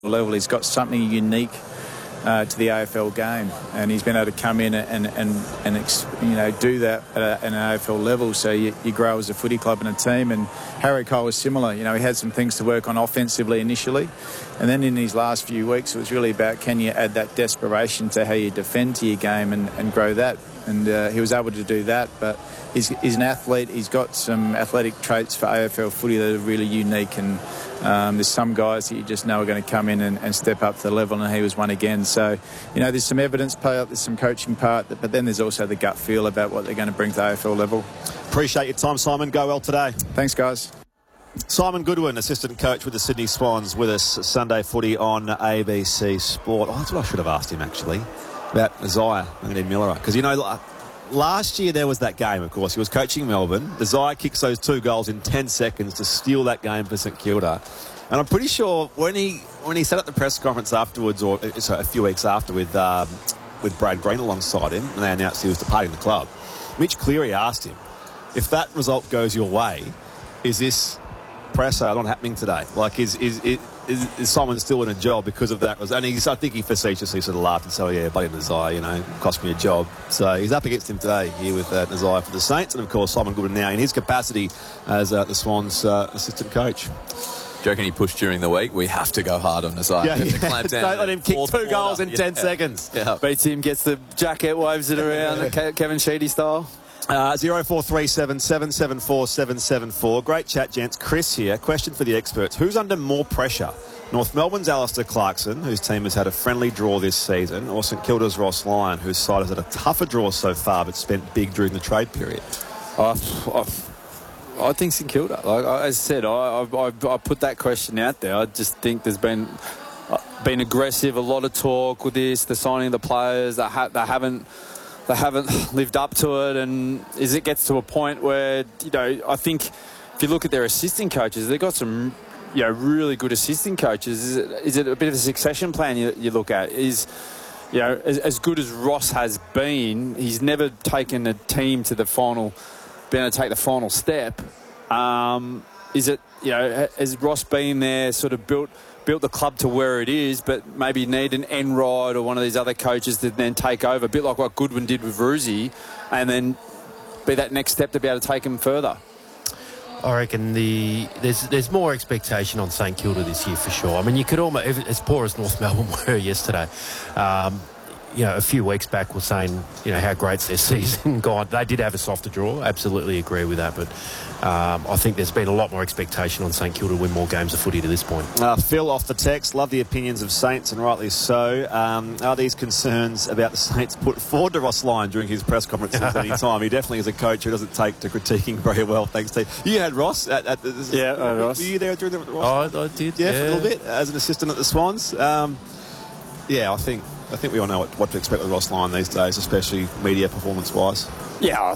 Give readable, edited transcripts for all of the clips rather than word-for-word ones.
level. He's got something unique to the AFL game, and he's been able to come in and do that at an AFL level. So you grow as a footy club and a team. And Harry Cole was similar. He had some things to work on offensively initially, and then in these last few weeks it was really about, can you add that desperation to how you defend to your game and grow that. And he was able to do that. But he's an athlete. He's got some athletic traits for AFL footy that are really unique, and there's some guys that you just know are going to come in and step up to the level, and he was one again. So, there's some evidence part, there's some coaching part, but then there's also the gut feel about what they're going to bring to the AFL level. Appreciate your time, Simon. Go well today. Thanks, guys. Simon Goodwin, assistant coach with the Sydney Swans, with us Sunday footy on ABC Sport. Oh, that's what I should have asked him, actually, about Isaiah Miller. Because, last year there was that game, of course. He was coaching Melbourne. Isaiah kicks those 2 goals in 10 seconds to steal that game for St Kilda. And I'm pretty sure when he sat at the press conference afterwards, or a few weeks after, with Brad Green alongside him, and they announced he was departing the club, Mitch Cleary asked him, if that result goes your way, is this presser not happening today? Like, is Simon still in a job because of that? And I think he facetiously sort of laughed and said, yeah, buddy Nazai, cost me a job. So he's up against him today here with Nazai for the Saints. And, of course, Simon Goodwin now in his capacity as the Swans' assistant coach. Do you reckon he pushed during the week? We have to go hard on Nazai. Yeah. Don't let him kick 2 goals in 10 seconds. Yeah. Beats him, gets the jacket, waves it around, Kevin Sheedy style. 0437 774 774. Great chat, gents. Chris here. Question for the experts. Who's under more pressure? North Melbourne's Alistair Clarkson, whose team has had a friendly draw this season, or St Kilda's Ross Lyon, whose side has had a tougher draw so far but spent big during the trade period? I think St Kilda. As I said, I put that question out there. I just think there's been aggressive, a lot of talk with this, the signing of the players. They haven't lived up to it, and as it gets to a point where, I think if you look at their assistant coaches, they've got some, really good assistant coaches. Is it a bit of a succession plan you look at? As good as Ross has been, he's never taken a team to the final, been able to take the final step. Has Ross been there, sort of built the club to where it is, but maybe need an Enright or one of these other coaches to then take over, a bit like what Goodwin did with Roosie, and then be that next step to be able to take him further? I reckon there's more expectation on St Kilda this year for sure. I mean, you could almost, as poor as North Melbourne were yesterday, a few weeks back we're saying, how great's their season gone. They did have a softer draw, absolutely agree with that, but I think there's been a lot more expectation on St Kilda to win more games of footy to this point. Phil off the text, love the opinions of Saints, and rightly so. Are these concerns about the Saints put forward to Ross Lyon during his press conferences at any time? He definitely is a coach who doesn't take to critiquing very well, thanks to you. You had Ross at Ross. Were you there during the Ross? I did. Yeah, for a little bit as an assistant at the Swans. I think we all know what to expect with Ross Lyon these days, especially media performance-wise. Yeah,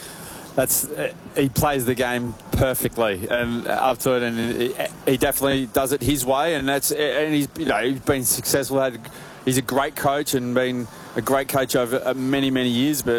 he plays the game perfectly and up to it, and he definitely does it his way, and he's been successful. He's a great coach and been a great coach over many years. But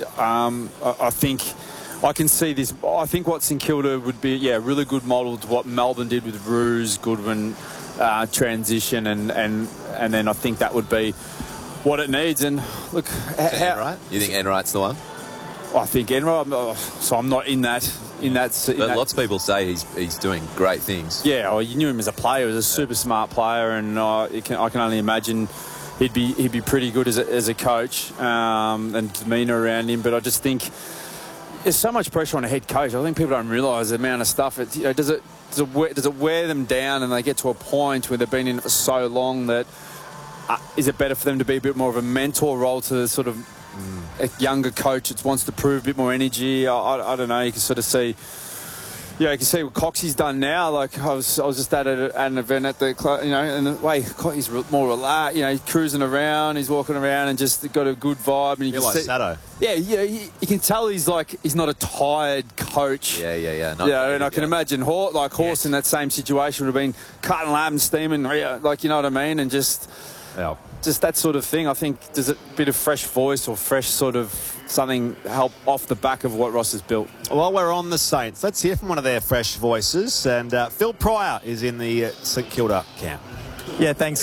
I think I can see this. I think what St Kilda would be, a really good model to what Melbourne did with Roos, Goodwin transition, and then I think that would be what it needs. And look, Enright? You think Enright's the one? I think Enright. So I'm not in that. But lots of people say he's doing great things. Yeah, you knew him as a player. He was a super smart player, and I can only imagine he'd be pretty good as a coach, and demeanour around him. But I just think there's so much pressure on a head coach. I think people don't realise the amount of stuff. Does it wear them down, and they get to a point where they've been in it for so long that is it better for them to be a bit more of a mentor role to sort of a younger coach that wants to prove a bit more energy? I don't know. You can sort of see. You can see what Coxie's done now. Like I was just at an event at the club, and the way he's more relaxed. He's cruising around, he's walking around, and just got a good vibe. And you can see, Sato. Yeah, you can tell he's not a tired coach. Yeah. And I can imagine Horse in that same situation would have been cutting lab and steaming, like, you know what I mean, and just that sort of thing. I think there's a bit of fresh voice or fresh sort of something help off the back of what Ross has built. While we're on the Saints, let's hear from one of their fresh voices. And Phil Pryor is in the St Kilda camp. Yeah, thanks.